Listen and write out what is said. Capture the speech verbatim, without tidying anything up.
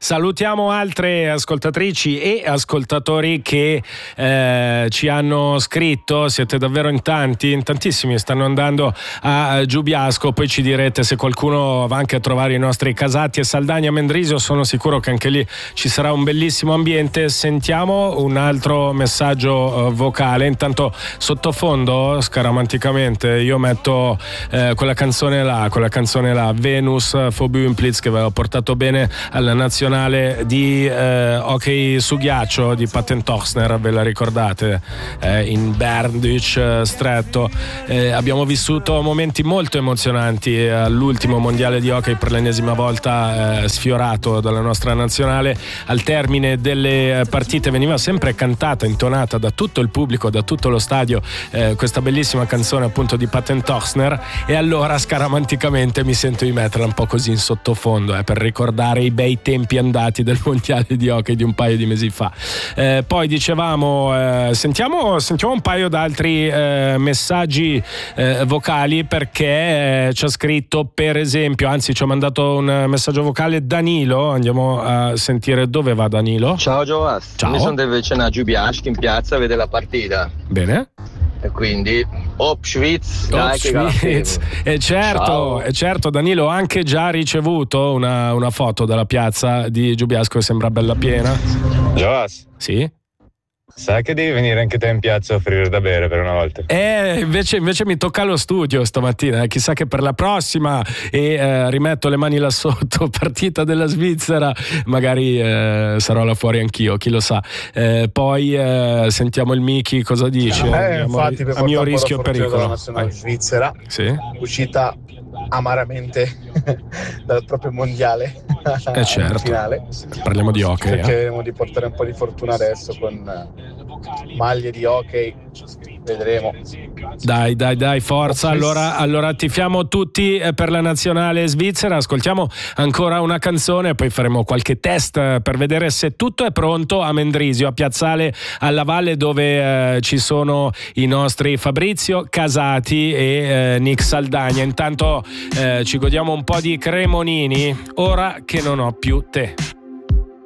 Salutiamo altre ascoltatrici e ascoltatori che eh, ci hanno scritto. Siete davvero in tanti, in tantissimi stanno andando a Giubiasco. Poi ci direte se qualcuno va anche a trovare i nostri Casati e Saldagna Mendrisio. Sono sicuro che anche lì ci sarà un bellissimo ambiente. Sentiamo un altro messaggio uh, vocale. Intanto sottofondo, scaramanticamente, io metto eh, quella canzone là, quella canzone là, Venus for Bümplitz, che aveva portato bene alla nazionale di eh, hockey su ghiaccio di Patent Ochsner, ve la ricordate? Eh, in Berndeutsch eh, stretto. Eh, abbiamo vissuto momenti molto emozionanti eh, all'ultimo mondiale di hockey, per l'ennesima volta eh, sfiorato dalla nostra nazionale. Al termine delle partite veniva sempre cantata, intonata da tutto il pubblico, da tutto lo stadio, eh, questa bellissima canzone appunto di Patent Ochsner, e allora scaramanticamente mi sento di metterla un po' così in sottofondo eh, per ricordare i bei tempi andati del mondiale di hockey di un paio di mesi fa. Eh, poi dicevamo eh, sentiamo, sentiamo un paio d'altri eh, messaggi eh, vocali, perché eh, ci ha scritto, per esempio, anzi ci ha mandato un messaggio vocale Danilo. Andiamo a sentire dove va Danilo. Ciao Giovas, ciao. Io sono vicino a Giubiasco in piazza a vedere la partita. Bene. E quindi Op Schwitz, dai che Schwitz. E certo, e certo Danilo, ho anche già ricevuto una, una foto dalla piazza di Giubiasco che sembra bella piena. Giovas? Sì? Sai che devi venire anche te in piazza a offrire da bere per una volta? Eh, invece, invece mi tocca allo studio stamattina, eh. Chissà che per la prossima, e eh, rimetto le mani là sotto, partita della Svizzera, magari eh, sarò là fuori anch'io, chi lo sa. Eh, poi eh, sentiamo il Miki cosa dice. Eh, Andiamo infatti, a mio rischio e pericolo. Della nazionale svizzera, sì? uscita amaramente dal proprio mondiale eh certo. finale. Parliamo di hockey. Cercheremo eh. di portare un po' di fortuna adesso con maglie di hockey, vedremo. Dai, dai, dai, forza. Allora, allora tifiamo tutti per la nazionale svizzera. Ascoltiamo ancora una canzone e poi faremo qualche test per vedere se tutto è pronto a Mendrisio, a Piazzale alla Valle, dove eh, ci sono i nostri Fabrizio Casati e eh, Nick Saldagna. Intanto eh, ci godiamo un po' di Cremonini, Ora che non ho più te.